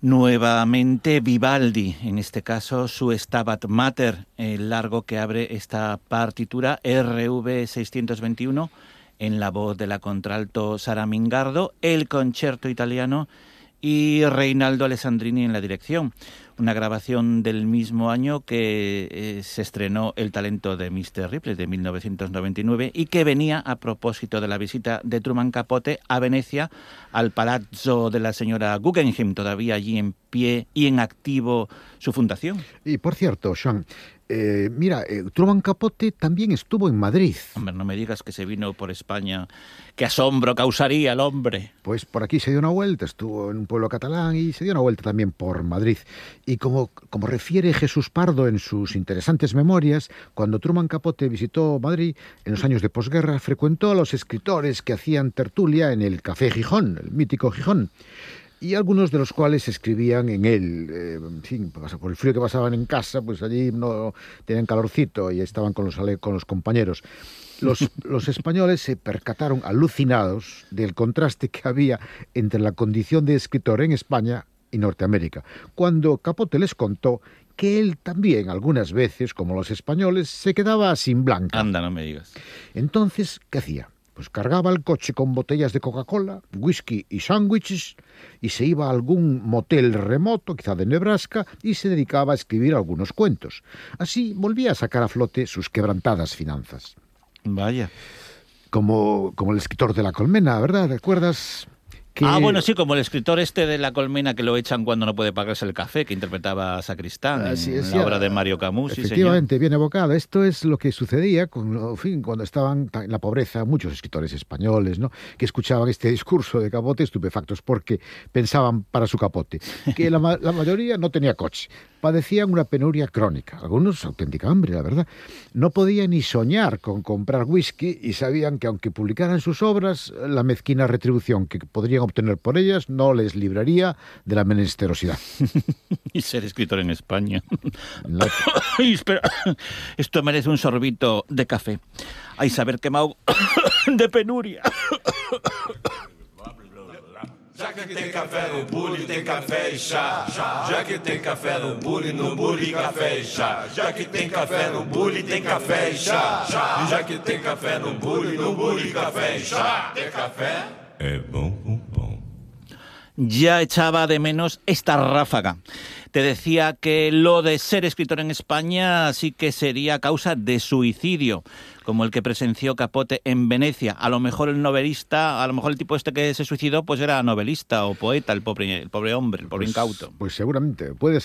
Nuevamente Vivaldi, en este caso su Stabat Mater, el largo que abre esta partitura, RV 621, en la voz de la contralto Sara Mingardo, el concierto italiano y Reinaldo Alessandrini en la dirección. Una grabación del mismo año que se estrenó El talento de Mr. Ripley, de 1999, y que venía a propósito de la visita de Truman Capote a Venecia, al Palazzo de la señora Guggenheim, todavía allí en pie y en activo su fundación. Y por cierto, Sean, Truman Capote también estuvo en Madrid. Hombre, no me digas que se vino por España. ¡Qué asombro causaría el hombre! Pues por aquí se dio una vuelta, estuvo en un pueblo catalán y se dio una vuelta también por Madrid. Y como refiere Jesús Pardo en sus interesantes memorias, cuando Truman Capote visitó Madrid en los años de posguerra, frecuentó a los escritores que hacían tertulia en el Café Gijón, el mítico Gijón, y algunos de los cuales escribían en él. Por el frío que pasaban en casa, pues allí no tenían calorcito y estaban con los compañeros. Los españoles se percataron alucinados del contraste que había entre la condición de escritor en España y Norteamérica, cuando Capote les contó que él también, algunas veces, como los españoles, se quedaba sin blanca. Anda, no me digas. Entonces, ¿qué hacía? Pues cargaba el coche con botellas de Coca-Cola, whisky y sándwiches y se iba a algún motel remoto, quizá de Nebraska, y se dedicaba a escribir algunos cuentos. Así volvía a sacar a flote sus quebrantadas finanzas. Vaya. Como el escritor de La Colmena, ¿verdad? ¿Recuerdas? Bueno, sí, como el escritor de La Colmena que lo echan cuando no puede pagarse el café, que interpretaba a Sacristán en la obra de Mario Camus. Efectivamente, bien evocado. Esto es lo que sucedía cuando estaban en la pobreza muchos escritores españoles, ¿no?, que escuchaban este discurso de Capote estupefactos porque pensaban para su capote que la mayoría no tenía coche. Padecían una penuria crónica, algunos auténtica hambre, la verdad. No podían ni soñar con comprar whisky y sabían que aunque publicaran sus obras, la mezquina retribución que podrían obtener por ellas no les libraría de la menesterosidad. Y ser escritor en España. Espera, esto merece un sorbito de café. Ay, saber quemado de penuria. Já que tem café no bule, tem café e chá. Já que tem café no bule e café e chá. Já que tem café no bule, tem café e chá. Já que tem café no bule e café e chá. Tem café? É bom. Ya echaba de menos esta ráfaga. Te decía que lo de ser escritor en España sí que sería causa de suicidio, como el que presenció Capote en Venecia. A lo mejor el novelista, a lo mejor el tipo que se suicidó, pues era novelista o poeta, el pobre hombre, el pobre incauto. Pues seguramente, puede